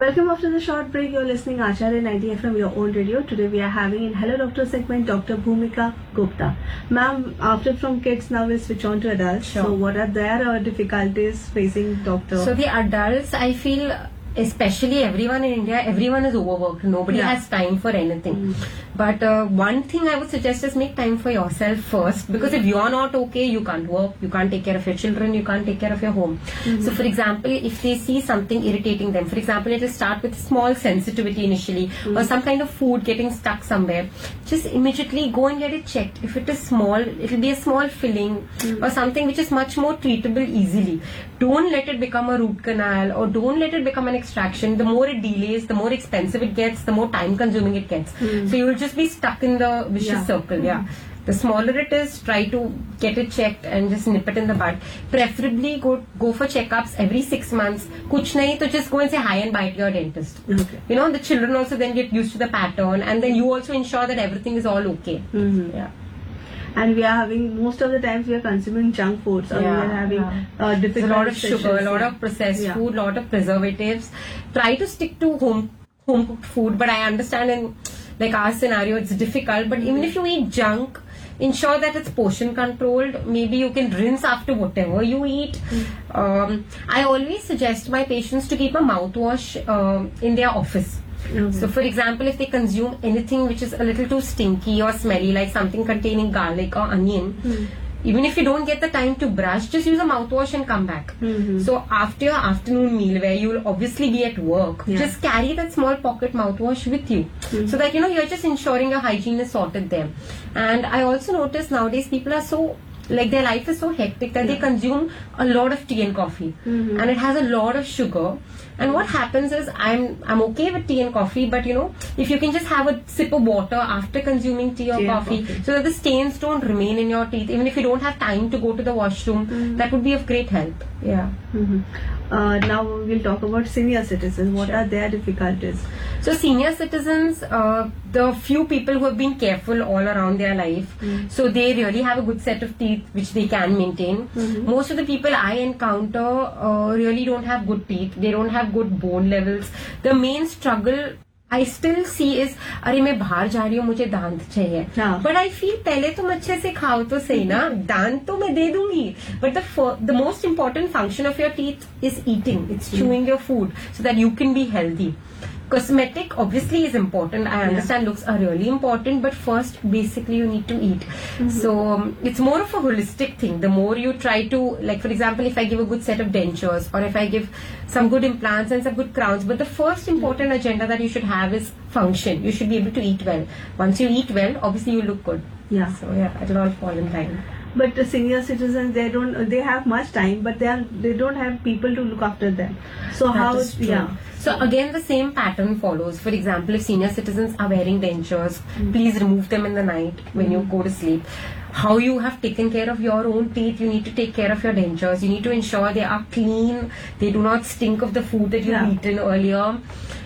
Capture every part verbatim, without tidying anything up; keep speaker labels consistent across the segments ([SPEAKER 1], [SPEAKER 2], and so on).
[SPEAKER 1] Welcome after the short break. You're listening Acharya ninety F M, your own radio. Today we are having in Hello Doctor segment Doctor Bhumika Gupta. Ma'am, after from kids, now we'll switch on to adults.
[SPEAKER 2] Sure.
[SPEAKER 1] So what are their uh, difficulties facing doctor?
[SPEAKER 2] So the adults, I feel, especially everyone in India, everyone is overworked. Nobody
[SPEAKER 1] Yeah.
[SPEAKER 2] has time for anything.
[SPEAKER 1] Mm.
[SPEAKER 2] But uh, one thing I would suggest is make time for yourself first. Because if you're not okay, you can't work, you can't take care of your children, you can't take care of your home.
[SPEAKER 1] Mm-hmm.
[SPEAKER 2] So for example, if they see something irritating them, for example, it will start with small sensitivity initially,
[SPEAKER 1] Mm-hmm.
[SPEAKER 2] or some kind of food getting stuck somewhere, just immediately go and get it checked. If it is small, it will be a small filling
[SPEAKER 1] Mm-hmm.
[SPEAKER 2] or something which is much more treatable easily. Don't let it become a root canal, or don't let it become an extraction. The more it delays, the more expensive it gets, the more time consuming it gets.
[SPEAKER 1] Mm.
[SPEAKER 2] So you will just be stuck in the vicious
[SPEAKER 1] Yeah.
[SPEAKER 2] circle. Yeah. The smaller it is, try to get it checked and just nip it in the bud. Preferably go go for checkups every six months. Kuch nahi to just go and say hi and bye to your dentist.
[SPEAKER 1] Okay.
[SPEAKER 2] You know, the children also then get used to the pattern, and then you also ensure that everything is all okay.
[SPEAKER 1] Mm-hmm.
[SPEAKER 2] Yeah.
[SPEAKER 1] And we are having, most of the times we are consuming junk foods, or we
[SPEAKER 2] Yeah,
[SPEAKER 1] are having
[SPEAKER 2] yeah.
[SPEAKER 1] uh,
[SPEAKER 2] There's
[SPEAKER 1] difficult
[SPEAKER 2] a lot of sugar,
[SPEAKER 1] sessions,
[SPEAKER 2] a lot
[SPEAKER 1] yeah.
[SPEAKER 2] of processed
[SPEAKER 1] Yeah.
[SPEAKER 2] food, a lot of preservatives. Try to stick to home home cooked food, but I understand in like our scenario it's difficult. But even if you eat junk, ensure that it's portion controlled. Maybe you can rinse after whatever you eat. Um, I always suggest my patients to keep a mouthwash um, in their office.
[SPEAKER 1] Okay.
[SPEAKER 2] So, for example, if they consume anything which is a little too stinky or smelly, like something containing garlic or onion,
[SPEAKER 1] Mm.
[SPEAKER 2] even if you don't get the time to brush, just use a mouthwash and come back.
[SPEAKER 1] Mhm.
[SPEAKER 2] So, after your afternoon meal, where you will obviously be at work,
[SPEAKER 1] Yeah.
[SPEAKER 2] just carry that small pocket mouthwash with you,
[SPEAKER 1] Mm.
[SPEAKER 2] so that you know you're just ensuring your hygiene is sorted there. And I also notice nowadays people are so, like, their life is so hectic that they
[SPEAKER 1] Yeah.
[SPEAKER 2] consume a lot of tea and coffee,
[SPEAKER 1] Mhm.
[SPEAKER 2] and it has a lot of sugar. And what happens is, I'm I'm okay with tea and coffee, but you know, if you can just have a sip of water after consuming tea or
[SPEAKER 1] Tea and
[SPEAKER 2] coffee,
[SPEAKER 1] coffee.
[SPEAKER 2] so that the stains don't remain in your teeth, even if you don't have time to go to the washroom,
[SPEAKER 1] Mhm.
[SPEAKER 2] that would be of great help. Yeah.
[SPEAKER 1] Mhm. Uh, now we'll talk about senior citizens. What
[SPEAKER 2] Sure.
[SPEAKER 1] are their difficulties?
[SPEAKER 2] So senior citizens, uh, the few people who have been careful all around their life,
[SPEAKER 1] Mm.
[SPEAKER 2] so they really have a good set of teeth which they can maintain.
[SPEAKER 1] Mhm.
[SPEAKER 2] Most of the people I encounter uh, really don't have good teeth. They don't have good bone levels. The main struggle I still see is, अरे मैं बाहर जा रही हूँ, मुझे दांत चाहिए.
[SPEAKER 1] हाँ.
[SPEAKER 2] But I feel पहले तुम अच्छे से खाओ तो सही ना, दांत तो मैं दे दूंगी. But the fir- the most important function of your teeth is eating. It's chewing your food so that you can be healthy. Cosmetic obviously is important. I understand looks are really important, but first basically you need to eat. So um, it's more of a holistic thing. The more you try to, like for example, if I give a good set of dentures, or if I give some good implants and some good crowns, but the first important agenda that you should have is function. You should be able to eat well. Once you eat well, obviously you look good.
[SPEAKER 1] Yeah.
[SPEAKER 2] So yeah, it'll all fall in line.
[SPEAKER 1] But the senior citizens, they don't, they have much time, but they are, they don't have people to look after them. So
[SPEAKER 2] That
[SPEAKER 1] how,
[SPEAKER 2] is true.
[SPEAKER 1] yeah.
[SPEAKER 2] So again, the same pattern follows. For example, if senior citizens are wearing dentures, please remove them in the night when you go to sleep. How you have taken care of your own teeth, you need to take care of your dentures. You need to ensure they are clean, they do not stink of the food that you've
[SPEAKER 1] Yeah.
[SPEAKER 2] eaten earlier.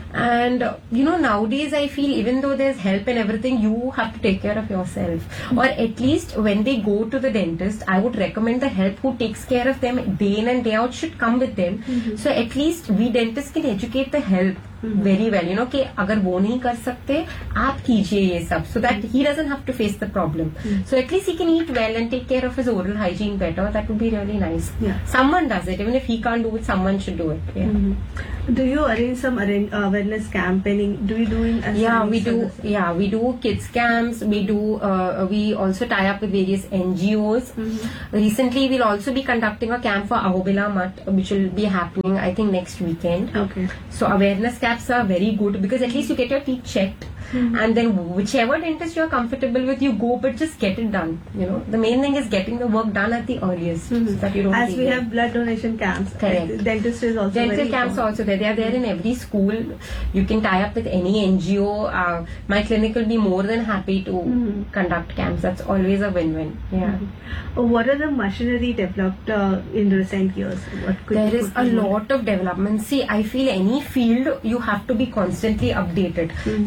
[SPEAKER 2] And uh, you know, nowadays I feel even though there's help and everything, you have to take care of yourself. Or at least when they go to the dentist, I would recommend the help who takes care of them day in and day out should come with them. So at least we dentists can educate the help very well. You know, कि अगर वो नहीं कर सकते, आप कीजिए ये सब, so that he doesn't have to face the problem. So at least he can eat well and take care of his oral hygiene better. That would be really nice.
[SPEAKER 1] Yeah.
[SPEAKER 2] Someone does it. Even if he can't do it, someone should do it. Yeah.
[SPEAKER 1] Mhm. Do you arrange some arrange, uh, awareness campaigning? Do you do in
[SPEAKER 2] Yeah, we do.
[SPEAKER 1] services?
[SPEAKER 2] Yeah, we do kids camps. We do. Uh, we also tie up with various N G Os. Recently, we'll also be conducting a camp for Ahobila Mutt, which will be happening, I think, next weekend.
[SPEAKER 1] Okay.
[SPEAKER 2] So awareness camps are very good because at least you get your teeth checked, and then whichever dentist you're comfortable with, you go, but just get it done. You know, the main thing is getting the work done at the earliest, so that you don't.
[SPEAKER 1] As we
[SPEAKER 2] delay.
[SPEAKER 1] have blood donation camps,
[SPEAKER 2] Correct.
[SPEAKER 1] dentist is also
[SPEAKER 2] Dental
[SPEAKER 1] very
[SPEAKER 2] camps
[SPEAKER 1] important.
[SPEAKER 2] also there. They are there in every school. You can tie up with any N G O. Uh, my clinic will be more than happy to
[SPEAKER 1] Mhm.
[SPEAKER 2] conduct camps. That's always a win-win. Yeah.
[SPEAKER 1] Uh, What are the machinery developed uh, in recent years? What could
[SPEAKER 2] There
[SPEAKER 1] you
[SPEAKER 2] is
[SPEAKER 1] put
[SPEAKER 2] a
[SPEAKER 1] in
[SPEAKER 2] lot of development. See, I feel any field you have to be constantly updated.
[SPEAKER 1] Mhm.
[SPEAKER 2] So me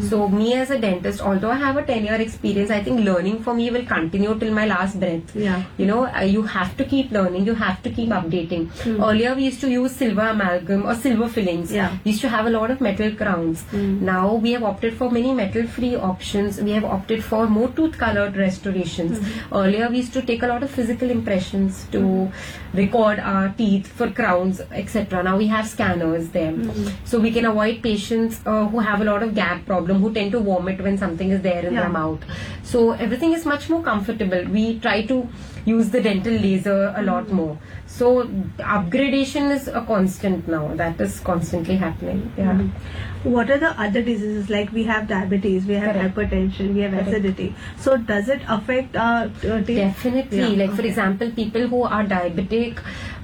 [SPEAKER 2] me as a dentist, although I have a ten year experience, I think learning for me will continue till my last breath.
[SPEAKER 1] Yeah.
[SPEAKER 2] You know, uh, you have to keep learning, you have to keep updating.
[SPEAKER 1] Mm.
[SPEAKER 2] Earlier we used to use silver amalgam or silver fillings.
[SPEAKER 1] Yeah.
[SPEAKER 2] We used to have a lot of metal crowns.
[SPEAKER 1] Mm.
[SPEAKER 2] Now we have opted for many metal free options. We have opted for more tooth colored restorations.
[SPEAKER 1] Mm-hmm.
[SPEAKER 2] Earlier we used to take a lot of physical impressions to mm-hmm. record our teeth for crowns, et cetera. Now we have scanners there.
[SPEAKER 1] Mm-hmm.
[SPEAKER 2] So we can avoid patients uh, who have a lot of gap problem, who tend to vomit when something is there in
[SPEAKER 1] Yeah.
[SPEAKER 2] their mouth. So everything is much more comfortable. We try to use the dental laser a lot more. So upgradation is a constant now. That is constantly happening. Yeah.
[SPEAKER 1] Mm-hmm. What are the other diseases? Like we have diabetes, we have
[SPEAKER 2] Correct.
[SPEAKER 1] hypertension, we have
[SPEAKER 2] Correct.
[SPEAKER 1] acidity. So does it affect our uh, teeth?
[SPEAKER 2] Definitely.
[SPEAKER 1] Yeah.
[SPEAKER 2] Like for example, people who are diabetic,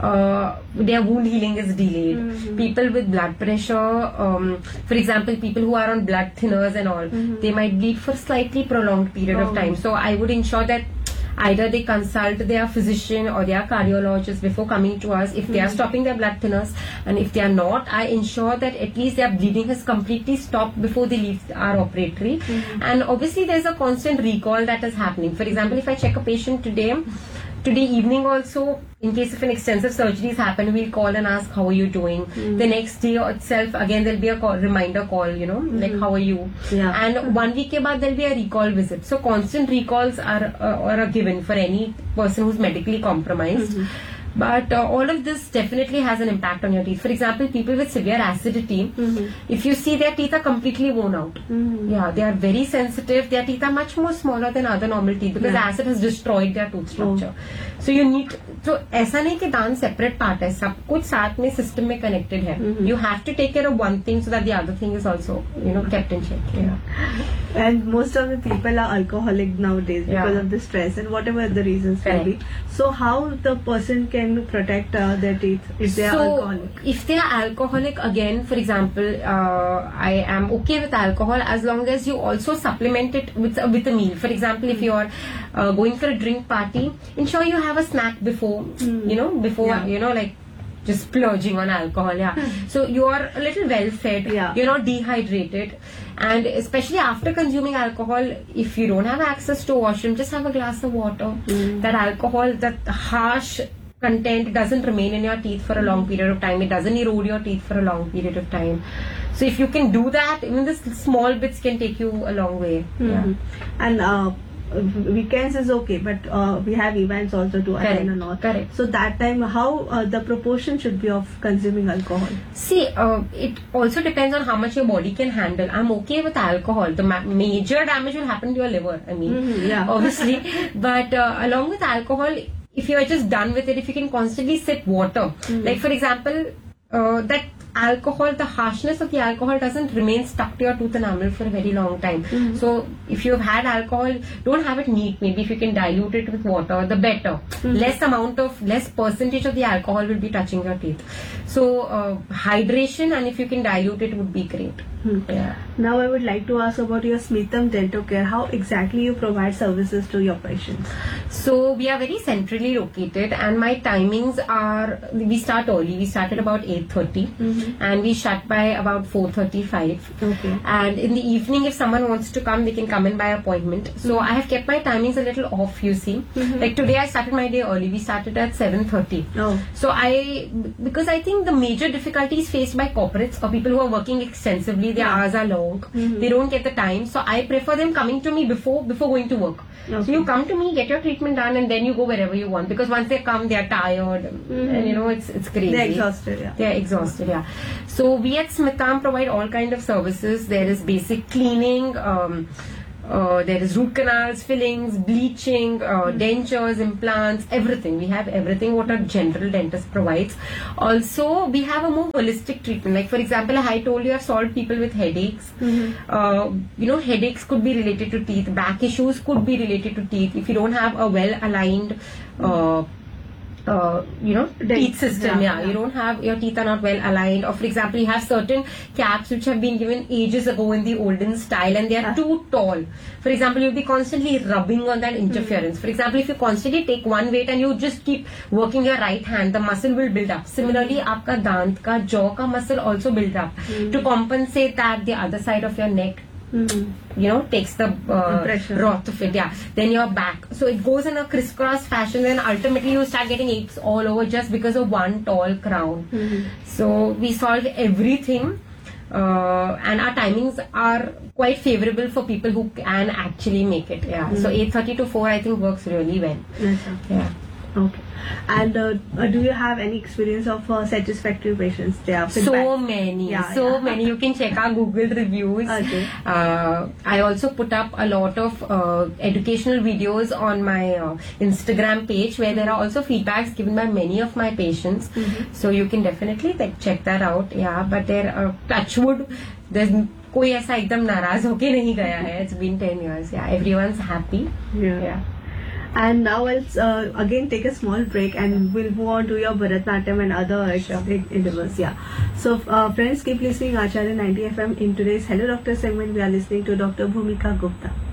[SPEAKER 2] uh, their wound healing is delayed.
[SPEAKER 1] Mhm.
[SPEAKER 2] People with blood pressure, um, for example, people who are on blood thinners and all,
[SPEAKER 1] Mhm.
[SPEAKER 2] they might bleed for slightly prolonged period
[SPEAKER 1] Oh.
[SPEAKER 2] of time. So I would ensure that either they consult their physician or their cardiologist before coming to us if they are
[SPEAKER 1] Mhm.
[SPEAKER 2] stopping their blood thinners, and if they are not, I ensure that at least their bleeding has completely stopped before they leave our operatory.
[SPEAKER 1] Mhm.
[SPEAKER 2] And obviously there's a constant recall that is happening. For example, if I check a patient today, today evening also, in case if an extensive surgery has happened, we'll call and ask how are you doing.
[SPEAKER 1] Mm.
[SPEAKER 2] The next day itself, again there'll be a call, reminder call, you know, like how are you.
[SPEAKER 1] Yeah.
[SPEAKER 2] And one week ke baad there'll be a recall visit. So constant recalls are uh, are a given for any person who's medically compromised.
[SPEAKER 1] Mhm.
[SPEAKER 2] But uh, all of this definitely has an impact on your teeth. For example, people with severe acidity,
[SPEAKER 1] Mhm.
[SPEAKER 2] if you see their teeth are completely worn out.
[SPEAKER 1] Mhm.
[SPEAKER 2] Yeah, they are very sensitive. Their teeth are much more smaller than other normal teeth because
[SPEAKER 1] Yeah.
[SPEAKER 2] the acid has destroyed their tooth structure. So you need. So ऐसा नहीं कि दांत separate part है, सब कुछ साथ में system में connected है.
[SPEAKER 1] Mhm.
[SPEAKER 2] You have to take care of one thing so that the other thing is also, you know, kept in check. Yeah.
[SPEAKER 1] And most of the people are alcoholic nowadays because
[SPEAKER 2] Yeah.
[SPEAKER 1] of the stress and whatever the reasons may
[SPEAKER 2] Correct.
[SPEAKER 1] be. So how the person can protect uh, their teeth if they are
[SPEAKER 2] So,
[SPEAKER 1] alcoholic?
[SPEAKER 2] if they are alcoholic, again, for example, uh, I am okay with alcohol as long as you also supplement it with with a meal. For example, if you are uh, going for a drink party, ensure you have a snack before,
[SPEAKER 1] Mm.
[SPEAKER 2] you know, before,
[SPEAKER 1] Yeah.
[SPEAKER 2] you know, like just splurging on alcohol. Yeah. So you are a little well fed.
[SPEAKER 1] Yeah.
[SPEAKER 2] You're not dehydrated. And especially after consuming alcohol, if you don't have access to washroom, just have a glass of water.
[SPEAKER 1] Mm.
[SPEAKER 2] That alcohol, that harsh content doesn't remain in your teeth for a long period of time. It doesn't erode your teeth for a long period of time. So if you can do that, even the s- small bits can take you a long way. Yeah.
[SPEAKER 1] Mhm. And uh, weekends is okay, but uh, we have events also to attend
[SPEAKER 2] Correct.
[SPEAKER 1] and all.
[SPEAKER 2] Correct.
[SPEAKER 1] So that time, how uh, the proportion should be of consuming alcohol?
[SPEAKER 2] See, uh, it also depends on how much your body can handle. I'm okay with alcohol. The ma- major damage will happen to your liver. I mean,
[SPEAKER 1] Mhm, yeah.
[SPEAKER 2] obviously. But uh, along with alcohol, if you are just done with it, if you can constantly sip water, like for example, uh, that alcohol, the harshness of the alcohol doesn't remain stuck to your tooth enamel for a very long time. So if you have had alcohol, don't have it neat. Maybe if you can dilute it with water, the better. Less amount of, less percentage of the alcohol will be touching your teeth. So uh, hydration, and if you can dilute it, would be great.
[SPEAKER 1] Hmm.
[SPEAKER 2] Yeah.
[SPEAKER 1] Now I would like to ask about your Smitham Dental Care. How exactly you provide services to your patients?
[SPEAKER 2] So we are very centrally located, and my timings are, we start early. We start at about eight thirty, and we shut by about four thirty-five.
[SPEAKER 1] Okay.
[SPEAKER 2] And in the evening, if someone wants to come, they can come in by appointment. So I have kept my timings a little off, you see. Like today I started my day early. We started at seven thirty.
[SPEAKER 1] Oh.
[SPEAKER 2] So I, because I think the major difficulties faced by corporates or people who are working extensively, their hours are long. They don't get the time. So I prefer them coming to me before before going to work.
[SPEAKER 1] Okay.
[SPEAKER 2] So you come to me, get your treatment done, and then you go wherever you want. Because once they come, they are tired, and you know it's it's crazy.
[SPEAKER 1] They're exhausted, yeah.
[SPEAKER 2] They're exhausted, yeah. So we at Smitham provide all kind of services. There is basic cleaning. Um, Uh, there is root canals, fillings, bleaching, uh, dentures, implants, everything. We have everything what a general dentist provides. Also, we have a more holistic treatment. Like for example, I told you I've solved people with headaches. Uh, you know, headaches could be related to teeth. Back issues could be related to teeth. If you don't have a well aligned uh, uh, you know,
[SPEAKER 1] Dent-
[SPEAKER 2] teeth system,
[SPEAKER 1] yeah,
[SPEAKER 2] yeah,
[SPEAKER 1] yeah.
[SPEAKER 2] you don't have, your teeth are not well aligned, or for example, you have certain caps which have been given ages ago in the olden style and they are
[SPEAKER 1] Yeah.
[SPEAKER 2] too tall. For example, you'll be constantly rubbing on that interference. For example, if you constantly take one weight and you just keep working your right hand, the muscle will build up. Similarly, aapka dant ka, jaw ka muscle also build up to compensate that the other side of your neck
[SPEAKER 1] Hmm.
[SPEAKER 2] you know, takes the uh,
[SPEAKER 1] Pressure.
[SPEAKER 2] wrath of it. Yeah. Then your back. So it goes in a crisscross fashion. Then ultimately you start getting aches all over just because of one tall crown.
[SPEAKER 1] Mhm.
[SPEAKER 2] So we solve everything. Uh, and our timings are quite favorable for people who can actually make it. Yeah. So eight thirty to four I think works really well.
[SPEAKER 1] Yes, sir.
[SPEAKER 2] Yeah.
[SPEAKER 1] Okay. And uh, uh, do you have any experience of uh, satisfactory patients? They are
[SPEAKER 2] So
[SPEAKER 1] feedback.
[SPEAKER 2] many,
[SPEAKER 1] Yeah,
[SPEAKER 2] so
[SPEAKER 1] yeah.
[SPEAKER 2] many. You can check our Google reviews.
[SPEAKER 1] Okay.
[SPEAKER 2] Uh, I also put up a lot of uh, educational videos on my uh, Instagram page where there are also feedbacks given by many of my patients.
[SPEAKER 1] Mhm.
[SPEAKER 2] So you can definitely like, check that out. Yeah, but there, uh, touchwood, there's कोई ऐसा एकदम नाराज होके नहीं गया है. It's been ten years. Yeah, everyone's happy.
[SPEAKER 1] Yeah.
[SPEAKER 2] Yeah.
[SPEAKER 1] And now let's uh, again take a small break and we'll move on to your Bharatanatyam and other
[SPEAKER 2] Sure.
[SPEAKER 1] endeavors. Yeah. So uh, friends, keep listening Acharya ninety F M. In today's Hello Doctor segment, we are listening to Doctor Bhumika Gupta.